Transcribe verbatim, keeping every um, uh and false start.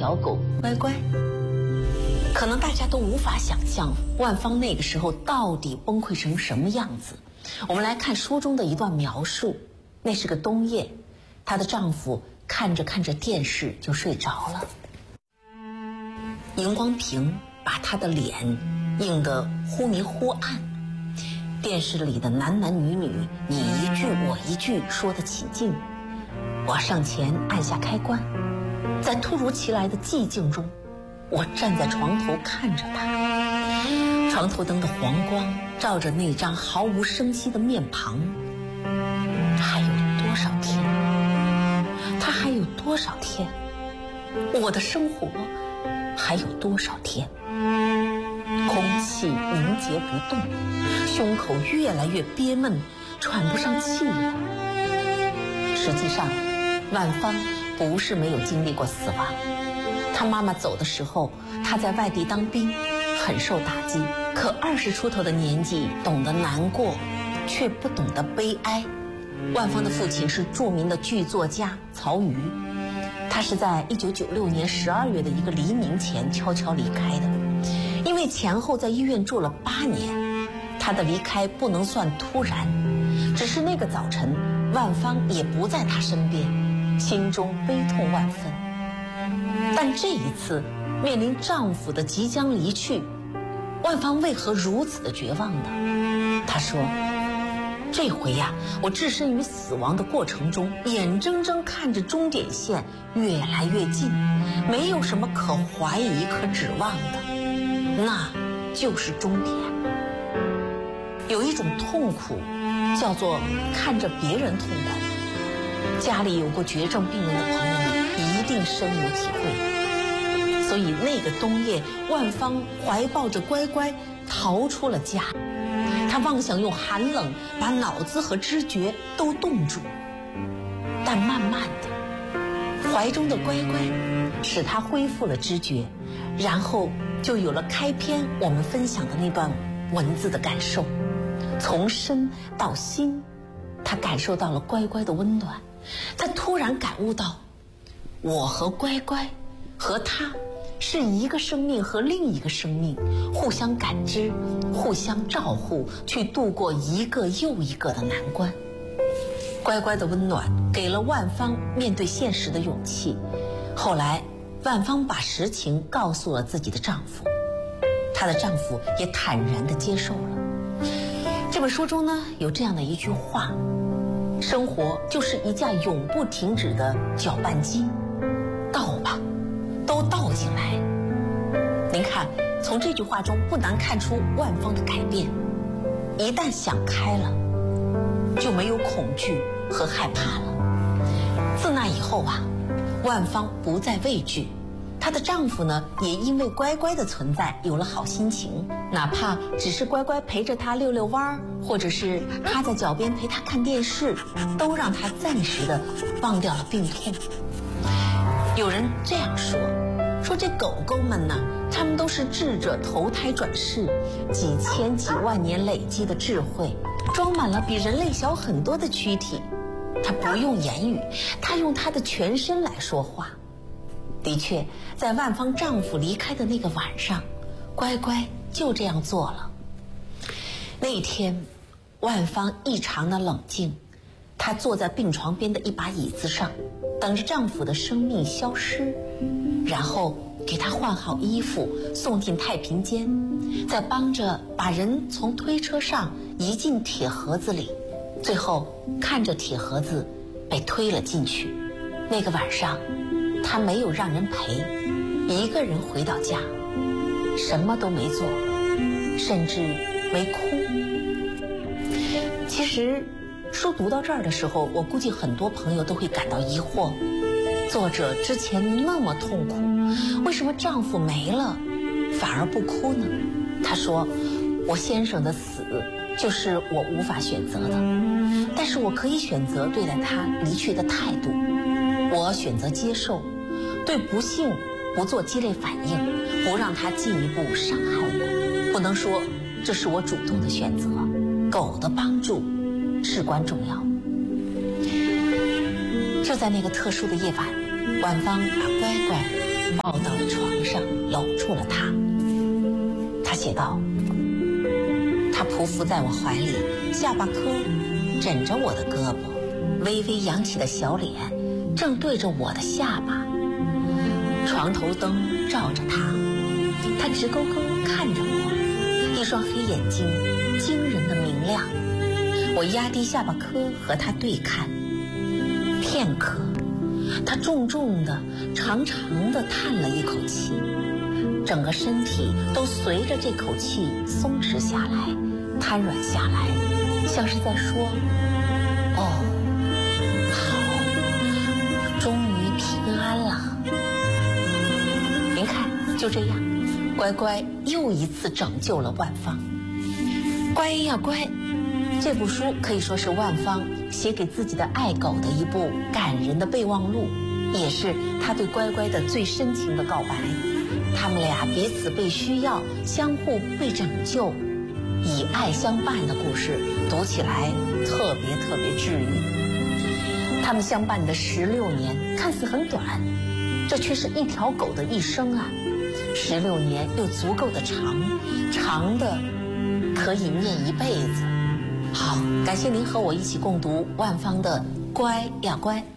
小狗乖乖。可能大家都无法想象万芳那个时候到底崩溃成什么样子。我们来看书中的一段描述。那是个冬夜，她的丈夫看着看着电视就睡着了，荧光屏把她的脸映得忽明忽暗，电视里的男男女女你一句我一句说得起劲。我上前按下开关，在突如其来的寂静中，我站在床头看着他，床头灯的黄光照着那张毫无声息的面庞。还有多少天？他还有多少天？我的生活还有多少天？空气凝结不动，胸口越来越憋闷，喘不上气了。实际上，万芳不是没有经历过死亡。她妈妈走的时候，她在外地当兵，很受打击。可二十出头的年纪，懂得难过，却不懂得悲哀。万芳的父亲是著名的剧作家曹禺，他是在一九九六年十二月的一个黎明前悄悄离开的。因为前后在医院住了八年，他的离开不能算突然，只是那个早晨，万芳也不在他身边，心中悲痛万分。但这一次面临丈夫的即将离去，万芳为何如此的绝望呢？她说，这回呀、啊，我置身于死亡的过程中，眼睁睁看着终点线越来越近，没有什么可怀疑可指望的，那就是终点。有一种痛苦叫做看着别人痛苦，家里有过绝症病人的朋友们一定深有体会。所以那个冬夜，万芳怀抱着乖乖逃出了家，她妄想用寒冷把脑子和知觉都冻住，但慢慢的，怀中的乖乖使她恢复了知觉，然后就有了开篇我们分享的那段文字的感受。从身到心，她感受到了乖乖的温暖，她突然感悟到，我和乖乖和他是一个生命和另一个生命，互相感知，互相照护，去度过一个又一个的难关。乖乖的温暖给了万芳面对现实的勇气。后来万芳把实情告诉了自己的丈夫，她的丈夫也坦然地接受了。这本书中呢，有这样的一句话，生活就是一架永不停止的搅拌机，倒吧，都倒进来。您看，从这句话中不难看出万芳的改变。一旦想开了，就没有恐惧和害怕了。自那以后啊，万芳不再畏惧，她的丈夫呢，也因为乖乖的存在有了好心情，哪怕只是乖乖陪着她遛遛弯儿，或者是趴在脚边陪她看电视，都让她暂时的忘掉了病痛。有人这样说，说这狗狗们呢，它们都是智者投胎转世，几千几万年累积的智慧，装满了比人类小很多的躯体。它不用言语，它用它的全身来说话。的确，在万芳丈夫离开的那个晚上，乖乖就这样做了。那一天，万芳异常的冷静，她坐在病床边的一把椅子上，等着丈夫的生命消失，然后给他换好衣服，送进太平间，再帮着把人从推车上移进铁盒子里，最后看着铁盒子被推了进去。那个晚上，他没有让人陪，一个人回到家，什么都没做，甚至没哭。其实书读到这儿的时候，我估计很多朋友都会感到疑惑，作者之前那么痛苦，为什么丈夫没了反而不哭呢？她说，我先生的死就是我无法选择的，但是我可以选择对待他离去的态度。我选择接受，对不幸不做激烈反应，不让他进一步伤害我。不能说这是我主动的选择，狗的帮助至关重要。就在那个特殊的夜晚，万芳把乖乖抱上搂住了他。他写道：他匍匐在我怀里，下巴颏枕着我的胳膊，微微扬起的小脸正对着我的下巴。床头灯照着他，他直勾勾看着我，一双黑眼睛惊人的明亮。我压低下巴颏和他对看，片刻，他重重的、长长的叹了一口气，整个身体都随着这口气松弛下来，瘫软下来，像是在说：哦，好，终于平安了。您看，就这样，乖乖又一次拯救了万芳。乖呀乖，这部书可以说是万芳写给自己的爱狗的一部感人的备忘录，也是他对乖乖的最深情的告白。他们俩彼此被需要，相互被拯救，以爱相伴的故事，读起来特别特别治愈。他们相伴的十六年看似很短，这却是一条狗的一生啊！十六年又足够的长，长的可以念一辈子。好，感谢您和我一起共读万芳的《乖呀乖》。